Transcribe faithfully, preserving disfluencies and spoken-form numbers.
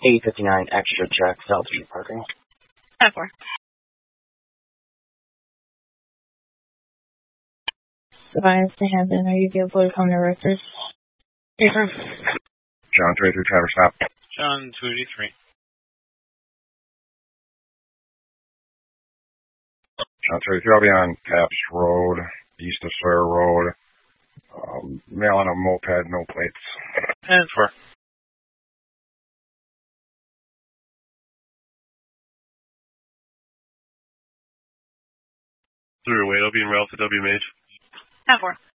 eight fifty-nine extra check, South Street parking. ten four. Defiance to Hampton, are you available to come to Rutgers? Yes, sir. John two eighty-three, Traverse stop. John two eighty-three. John two eighty-three, I'll be on Taps Road, east of Sawyer Road. Um, mail on a moped, no plates. ten four. Through your weight, I'll be en route to W M H. ten four.